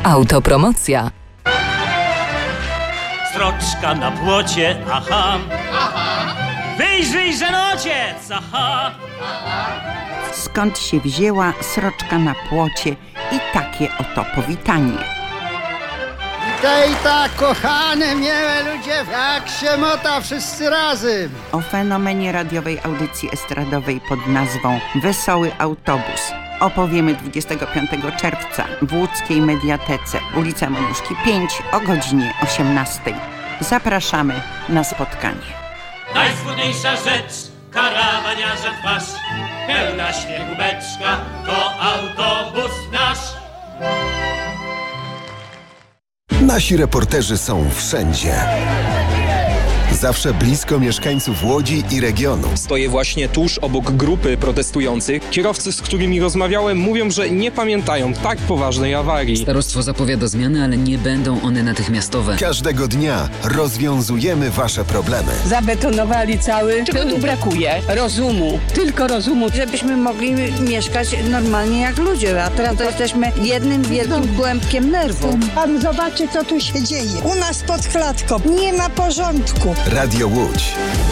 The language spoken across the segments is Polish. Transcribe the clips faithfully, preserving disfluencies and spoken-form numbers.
Autopromocja. Sroczka na płocie, aha, aha. Wyjrzyj, że ojciec, aha, aha. Skąd się wzięła sroczka na płocie i takie oto powitanie. Witajta, kochane, miłe ludzie, jak się mota wszyscy razem. O fenomenie radiowej audycji estradowej pod nazwą Wesoły Autobus opowiemy dwudziestego piątego czerwca w łódzkiej Mediatece, ulica Moniuszki pięć o godzinie osiemnastej. Zapraszamy na spotkanie. Najsmutniejsza rzecz, karawaniarza twarz, pełna śniegu beczka, to autobus nasz. Nasi reporterzy są wszędzie. Zawsze blisko mieszkańców Łodzi i regionu. Stoję właśnie tuż obok grupy protestujących. Kierowcy, z którymi rozmawiałem, mówią, że nie pamiętają tak poważnej awarii. Starostwo zapowiada zmiany, ale nie będą one natychmiastowe. Każdego dnia rozwiązujemy wasze problemy. Zabetonowali cały... Czego tu brakuje? Rozumu. Tylko rozumu. Żebyśmy mogli mieszkać normalnie jak ludzie, a teraz to jesteśmy jednym wielkim kłębkiem nerwów. Pan zobaczy, co tu się dzieje. U nas pod klatką nie ma porządku. Radio Łódź.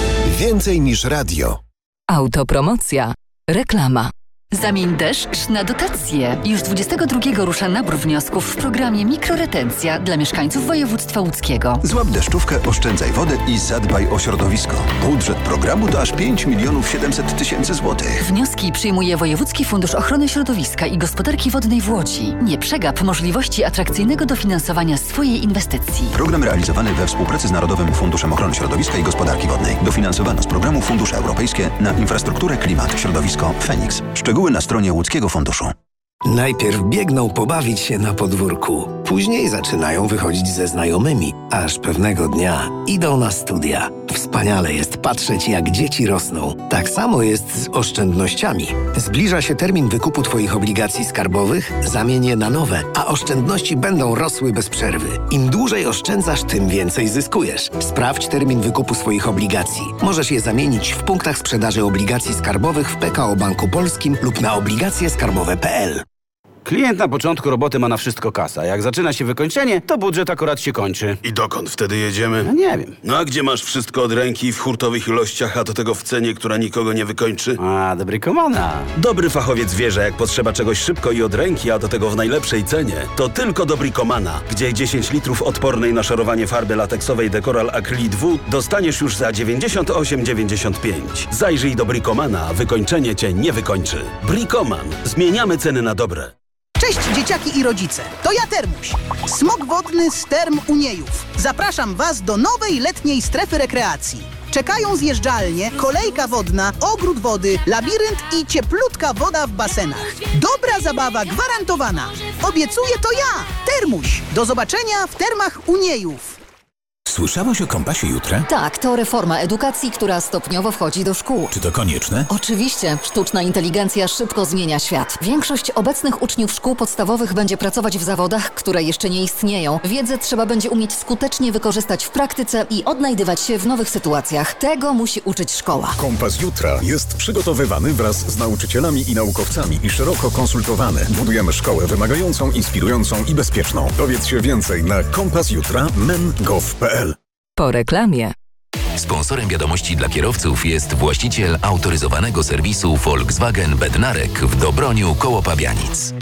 Więcej niż radio. Autopromocja. Reklama. Zamień deszcz na dotacje. Już dwudziestego drugiego rusza nabór wniosków w programie Mikroretencja dla mieszkańców województwa łódzkiego. Złap deszczówkę, oszczędzaj wodę i zadbaj o środowisko. Budżet programu to aż pięć milionów siedemset tysięcy złotych. Wnioski przyjmuje Wojewódzki Fundusz Ochrony Środowiska i Gospodarki Wodnej w Łodzi. Nie przegap możliwości atrakcyjnego dofinansowania swojej inwestycji. Program realizowany we współpracy z Narodowym Funduszem Ochrony Środowiska i Gospodarki Wodnej. Dofinansowano z programu Fundusze Europejskie na infrastrukturę, klimat, środowisko, Feniks. Szczegóły na stronie Łódzkiego Funduszu. Najpierw biegną pobawić się na podwórku, później zaczynają wychodzić ze znajomymi, aż pewnego dnia idą na studia. Wspaniale jest patrzeć, jak dzieci rosną. Tak samo jest z oszczędnościami. Zbliża się termin wykupu Twoich obligacji skarbowych, zamień je na nowe, a oszczędności będą rosły bez przerwy. Im dłużej oszczędzasz, tym więcej zyskujesz. Sprawdź termin wykupu swoich obligacji. Możesz je zamienić w punktach sprzedaży obligacji skarbowych w P K O Banku Polskim lub na obligacje skarbowe kropka p l. Klient na początku roboty ma na wszystko kasa. Jak zaczyna się wykończenie, to budżet akurat się kończy. I dokąd wtedy jedziemy? No nie wiem. No a gdzie masz wszystko od ręki w hurtowych ilościach, a do tego w cenie, która nikogo nie wykończy? A, dobry komana. Dobry fachowiec wie, że jak potrzeba czegoś szybko i od ręki, a do tego w najlepszej cenie, to tylko Dobrikomana, gdzie dziesięć litrów odpornej na szorowanie farby lateksowej Decoral Acrylic W dostaniesz już za dziewięćdziesiąt osiem dziewięćdziesiąt pięć. Zajrzyj do Brikomana, wykończenie cię nie wykończy. Brikoman. Zmieniamy ceny na dobre. Cześć dzieciaki i rodzice, to ja Termuś, smok wodny z Term Uniejów. Zapraszam Was do nowej letniej strefy rekreacji. Czekają zjeżdżalnie, kolejka wodna, ogród wody, labirynt i cieplutka woda w basenach. Dobra zabawa gwarantowana. Obiecuję to ja, Termuś. Do zobaczenia w Termach Uniejów. Słyszałeś o Kompasie Jutra? Tak, to reforma edukacji, która stopniowo wchodzi do szkół. Czy to konieczne? Oczywiście. Sztuczna inteligencja szybko zmienia świat. Większość obecnych uczniów szkół podstawowych będzie pracować w zawodach, które jeszcze nie istnieją. Wiedzę trzeba będzie umieć skutecznie wykorzystać w praktyce i odnajdywać się w nowych sytuacjach. Tego musi uczyć szkoła. Kompas Jutra jest przygotowywany wraz z nauczycielami i naukowcami i szeroko konsultowany. Budujemy szkołę wymagającą, inspirującą i bezpieczną. Dowiedz się więcej na kompas jutra kropka men kropka gov kropka p l. Po reklamie. Sponsorem wiadomości dla kierowców jest właściciel autoryzowanego serwisu Volkswagen Bednarek w Dobroniu koło Pabianic.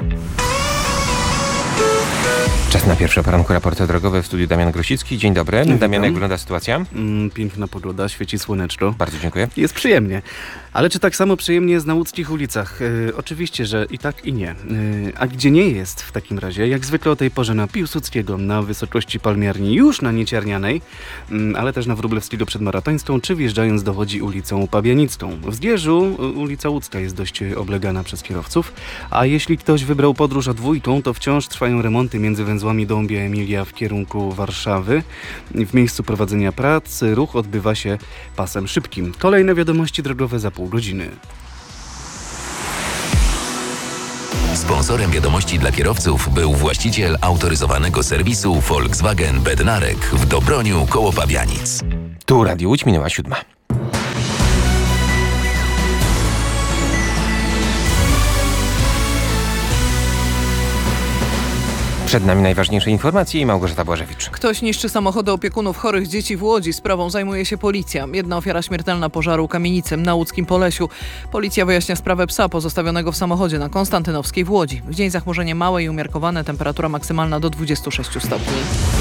Czas na pierwsze poranku raporty drogowe w studiu Damian Grosicki. Dzień dobry. Dzień Damian, jak witam. wygląda sytuacja? Mm, piękna pogoda, świeci słoneczko. Bardzo dziękuję. Jest przyjemnie. Ale czy tak samo przyjemnie jest na łódzkich ulicach? Yy, oczywiście, że i tak i nie. Yy, a gdzie nie jest w takim razie? Jak zwykle o tej porze na Piłsudskiego, na wysokości Palmiarni, już na Nieciarnianej, yy, ale też na Wróblewskiego przed Maratońską, czy wjeżdżając do Łodzi ulicą Pabianicką. W Zgierzu yy, ulica Łódzka jest dość oblegana przez kierowców, a jeśli ktoś wybrał podróż A dwójką, to wciąż trwają remonty między węzłami Dąbia Emilia w kierunku Warszawy. W miejscu prowadzenia prac ruch odbywa się pasem szybkim. Kolejne wiadomości drogowe za pół godziny. Sponsorem wiadomości dla kierowców był właściciel autoryzowanego serwisu Volkswagen Bednarek w Dobroniu koło Pabianic. Tu Radio Łódź, minęła siódma. Przed nami najważniejsze informacje i Małgorzata Błażewicz. Ktoś niszczy samochody opiekunów chorych dzieci w Łodzi. Sprawą zajmuje się policja. Jedna ofiara śmiertelna pożaru kamienicy na łódzkim Polesiu. Policja wyjaśnia sprawę psa pozostawionego w samochodzie na Konstantynowskiej w Łodzi. W dzień zachmurzenie małe i umiarkowane, temperatura maksymalna do dwudziestu sześciu stopni.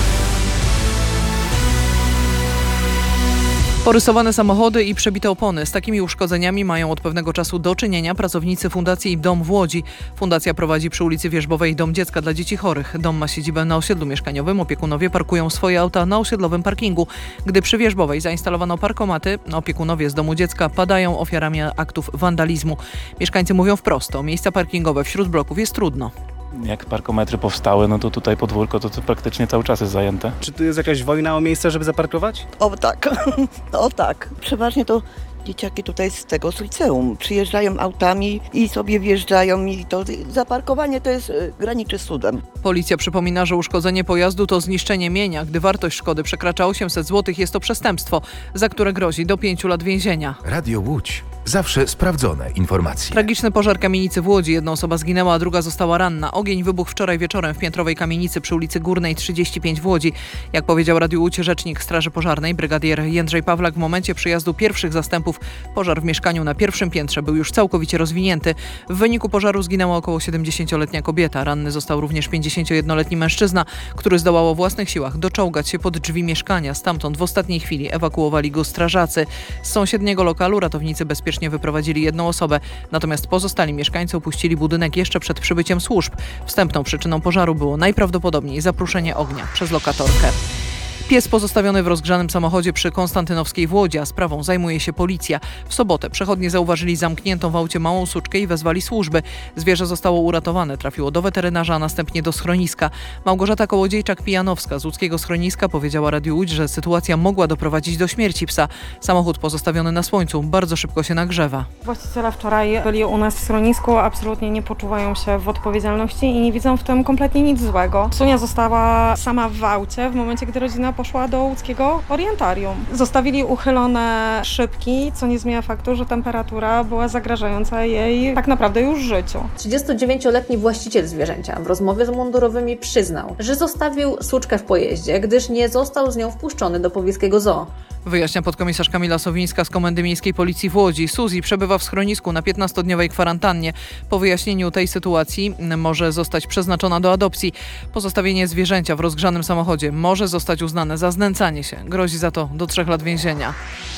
Porysowane samochody i przebite opony. Z takimi uszkodzeniami mają od pewnego czasu do czynienia pracownicy Fundacji Dom w Łodzi. Fundacja prowadzi przy ulicy Wierzbowej Dom Dziecka dla Dzieci Chorych. Dom ma siedzibę na osiedlu mieszkaniowym. Opiekunowie parkują swoje auta na osiedlowym parkingu. Gdy przy Wierzbowej zainstalowano parkomaty, opiekunowie z Domu Dziecka padają ofiarami aktów wandalizmu. Mieszkańcy mówią wprost, o miejsca parkingowe wśród bloków jest trudno. Jak parkometry powstały, no to tutaj podwórko to, to praktycznie cały czas jest zajęte. Czy tu jest jakaś wojna o miejsce, żeby zaparkować? O tak, o tak. Przeważnie to dzieciaki tutaj z tego, z liceum przyjeżdżają autami i sobie wjeżdżają i to zaparkowanie to jest graniczy z cudem. Policja przypomina, że uszkodzenie pojazdu to zniszczenie mienia. Gdy wartość szkody przekracza osiemset złotych, jest to przestępstwo, za które grozi do pięciu lat więzienia. Radio Łódź. Zawsze sprawdzone informacje. Tragiczny pożar kamienicy w Łodzi. Jedna osoba zginęła, a druga została ranna. Ogień wybuchł wczoraj wieczorem w piętrowej kamienicy przy ulicy Górnej trzydzieści pięć w Łodzi. Jak powiedział Radiu Łódź rzecznik Straży Pożarnej, brygadier Jędrzej Pawlak, w momencie przyjazdu pierwszych zastępów pożar w mieszkaniu na pierwszym piętrze był już całkowicie rozwinięty. W wyniku pożaru zginęła około siedemdziesięcioletnia kobieta. Ranny został również pięćdziesięciojednoletni mężczyzna, który zdołał o własnych siłach doczołgać się pod drzwi mieszkania. Stamtąd w ostatniej chwili ewakuowali go strażacy. Z sąsiedniego lokalu ratownicy bezpiecznie wyprowadzili jedną osobę, natomiast pozostali mieszkańcy opuścili budynek jeszcze przed przybyciem służb. Wstępną przyczyną pożaru było najprawdopodobniej zapruszenie ognia przez lokatorkę. Pies pozostawiony w rozgrzanym samochodzie przy Konstantynowskiej w Łodzi, a sprawą zajmuje się policja. W sobotę przechodnie zauważyli zamkniętą w aucie małą suczkę i wezwali służby. Zwierzę zostało uratowane, trafiło do weterynarza, a następnie do schroniska. Małgorzata Kołodziejczak-Pijanowska z łódzkiego schroniska powiedziała Radiu Łódź, że sytuacja mogła doprowadzić do śmierci psa. Samochód pozostawiony na słońcu bardzo szybko się nagrzewa. Właściciele wczoraj byli u nas w schronisku, absolutnie nie poczuwają się w odpowiedzialności i nie widzą w tym kompletnie nic złego. Sunia została sama w aucie w momencie, gdy rodzina poszła do łódzkiego orientarium. Zostawili uchylone szybki, co nie zmienia faktu, że temperatura była zagrażająca jej tak naprawdę już życiu. trzydziestodziewięcioletni właściciel zwierzęcia w rozmowie z mundurowymi przyznał, że zostawił suczkę w pojeździe, gdyż nie został z nią wpuszczony do powiejskiego zoo. Wyjaśnia podkomisarz Kamila Sowińska z Komendy Miejskiej Policji w Łodzi. Suzy przebywa w schronisku na piętnastodniowej kwarantannie. Po wyjaśnieniu tej sytuacji może zostać przeznaczona do adopcji. Pozostawienie zwierzęcia w rozgrzanym samochodzie może zostać uznane za znęcanie się. Grozi za to do trzech lat więzienia.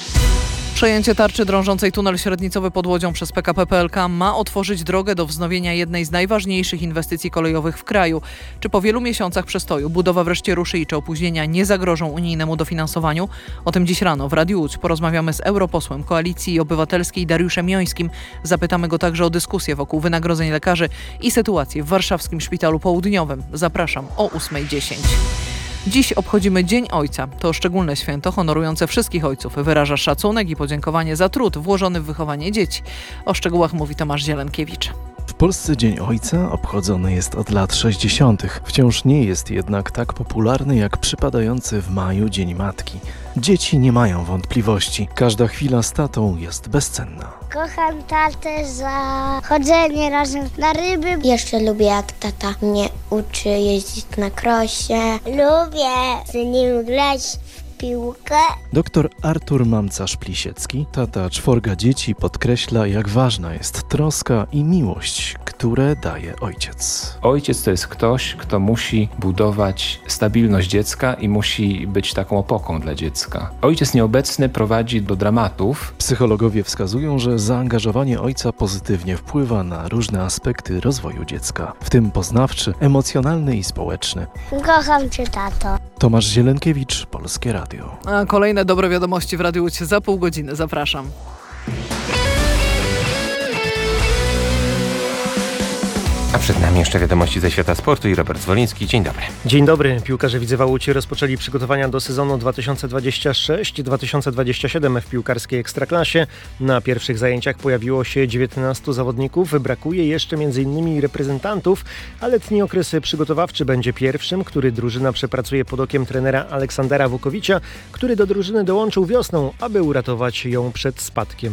Przejęcie tarczy drążącej tunel średnicowy pod Łodzią przez P K P P L K ma otworzyć drogę do wznowienia jednej z najważniejszych inwestycji kolejowych w kraju. Czy po wielu miesiącach przestoju budowa wreszcie ruszy i czy opóźnienia nie zagrożą unijnemu dofinansowaniu? O tym dziś rano w Radiu Łódź porozmawiamy z europosłem Koalicji Obywatelskiej Dariuszem Jońskim. Zapytamy go także o dyskusję wokół wynagrodzeń lekarzy i sytuację w warszawskim Szpitalu Południowym. Zapraszam o ósma dziesięć. Dziś obchodzimy Dzień Ojca. To szczególne święto honorujące wszystkich ojców. Wyraża szacunek i podziękowanie za trud włożony w wychowanie dzieci. O szczegółach mówi Tomasz Zielenkiewicz. W Polsce Dzień Ojca obchodzony jest od lat sześćdziesiątych. Wciąż nie jest jednak tak popularny jak przypadający w maju Dzień Matki. Dzieci nie mają wątpliwości. Każda chwila z tatą jest bezcenna. Kocham tatę za chodzenie razem na ryby. Jeszcze lubię, jak tata mnie uczy jeździć na krosie. Lubię z nim grać w piłkę. Doktor Artur Mamcarz-Plisiecki, tata czworga dzieci, podkreśla, jak ważna jest troska i miłość, które daje ojciec. Ojciec to jest ktoś, kto musi budować stabilność dziecka i musi być taką opoką dla dziecka. Ojciec nieobecny prowadzi do dramatów. Psychologowie wskazują, że zaangażowanie ojca pozytywnie wpływa na różne aspekty rozwoju dziecka, w tym poznawczy, emocjonalny i społeczny. Kocham cię, tato. Tomasz Zielenkiewicz, Polskie Radio. A kolejne dobre wiadomości w Radiu Łódź za pół godziny. Zapraszam. A przed nami jeszcze wiadomości ze świata sportu i Robert Zwoliński. Dzień dobry. Dzień dobry. Piłkarze Widzewa Łódź rozpoczęli przygotowania do sezonu dwa tysiące dwudziestego szóstego dwa tysiące dwudziestego siódmego w piłkarskiej Ekstraklasie. Na pierwszych zajęciach pojawiło się dziewiętnastu zawodników. Brakuje jeszcze m.in. reprezentantów, a letni okres przygotowawczy będzie pierwszym, który drużyna przepracuje pod okiem trenera Aleksandra Wukowicza, który do drużyny dołączył wiosną, aby uratować ją przed spadkiem.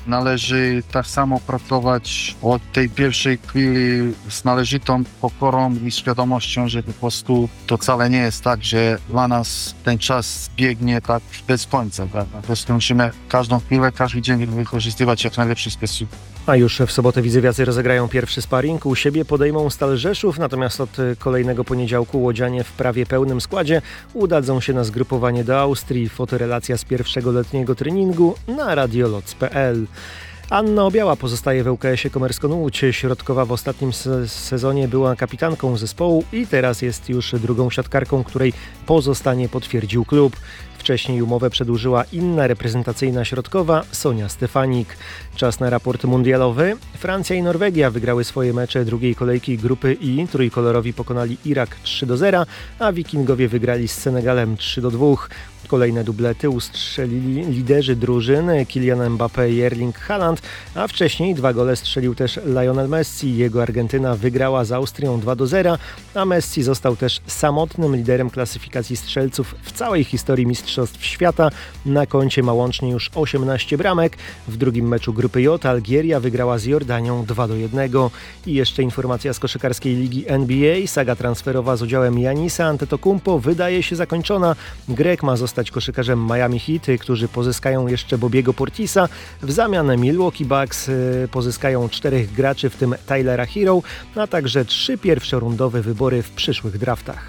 należy tak samo pracować od tej pierwszej chwili z należytą pokorą i świadomością, że po prostu to wcale nie jest tak, że dla nas ten czas biegnie tak bez końca. Tak? Po prostu musimy każdą chwilę, każdy dzień wykorzystywać jak najlepszy sposób. A już w sobotę Widzewiacy rozegrają pierwszy sparring. U siebie podejmą Stal Rzeszów, natomiast od kolejnego poniedziałku łodzianie w prawie pełnym składzie udadzą się na zgrupowanie do Austrii. Fotorelacja z pierwszego letniego treningu na radioloc kropka p l. Anna Obiała pozostaje w ŁKS-ie Komersko-Łódź. Środkowa w ostatnim sezonie była kapitanką zespołu i teraz jest już drugą siatkarką, której pozostanie potwierdził klub. Wcześniej umowę przedłużyła inna reprezentacyjna środkowa, Sonia Stefanik. Czas na raport mundialowy. Francja i Norwegia wygrały swoje mecze drugiej kolejki grupy I. Trójkolorowi pokonali Irak trzy do zera, a Wikingowie wygrali z Senegalem trzy do dwóch. Kolejne dublety ustrzelili liderzy drużyn Kylian Mbappé i Erling Haaland, a wcześniej dwa gole strzelił też Lionel Messi. Jego Argentyna wygrała z Austrią dwa do zera, a Messi został też samotnym liderem klasyfikacji strzelców w całej historii Mistrzostw Świata. Na koncie ma łącznie już osiemnaście bramek. W drugim meczu grupy J Algieria wygrała z Jordanią dwa do jednego. I jeszcze informacja z koszykarskiej ligi N B A. Saga transferowa z udziałem Janisa Antetokounmpo wydaje się zakończona. Grek ma zostać koszykarzem Miami Heat, którzy pozyskają jeszcze Bobiego Portisa. W zamian Milwaukee Bucks pozyskają czterech graczy, w tym Tylera Hero, a także trzy pierwszorundowe wybory w przyszłych draftach.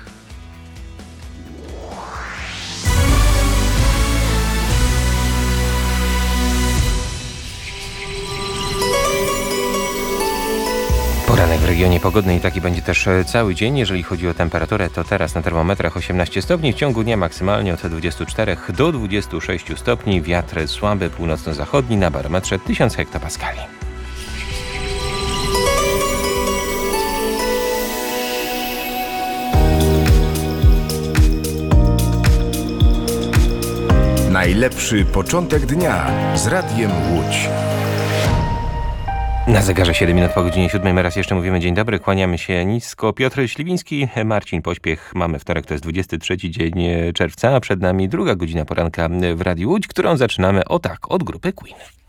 Poranek w regionie pogodny i taki będzie też cały dzień. Jeżeli chodzi o temperaturę, to teraz na termometrach osiemnaście stopni, w ciągu dnia maksymalnie od dwudziestu czterech do dwudziestu sześciu stopni. Wiatr słaby, północno-zachodni na barometrze tysiąc hektopaskali. Najlepszy początek dnia z Radiem Łódź. Na zegarze siedem minut po godzinie siódmej. My raz jeszcze mówimy dzień dobry, kłaniamy się nisko. Piotr Śliwiński, Marcin Pośpiech. Mamy wtorek, to jest dwudziesty trzeci dzień czerwca, a przed nami druga godzina poranka w Radiu Łódź, którą zaczynamy o tak, od grupy Queen.